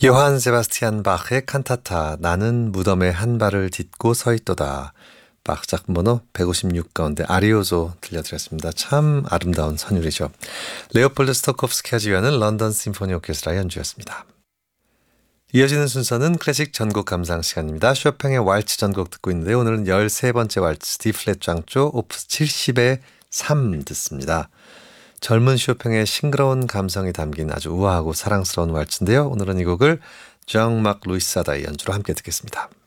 요한 세바스티안 바흐의 칸타타 나는 무덤에 한 발을 딛고 서 있도다. 바흐 작품 번호 156 가운데 아리오조 들려드렸습니다. 참 아름다운 선율이죠. 레오폴드 스토코프스키가 지휘하는 런던 심포니 오케스트라 연주였습니다. 이어지는 순서는 클래식 전곡 감상 시간입니다. 쇼팽의 왈츠 전곡 듣고 있는데 오늘은 13번째 왈츠 D플랫 장조 오프스 70의 3 듣습니다. 젊은 쇼팽의 싱그러운 감성이 담긴 아주 우아하고 사랑스러운 왈츠인데요. 오늘은 이 곡을 정 막 루이스 사다의 연주로 함께 듣겠습니다.